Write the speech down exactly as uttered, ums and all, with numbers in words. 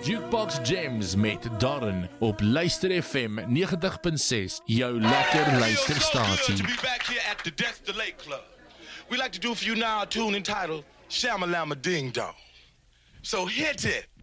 Jukebox Gems met Darren op Luister F M negentig punt ses, jou lekker luisterstasie. We like to do for you now a tune entitled Shamalama Ding Dong. So hit it.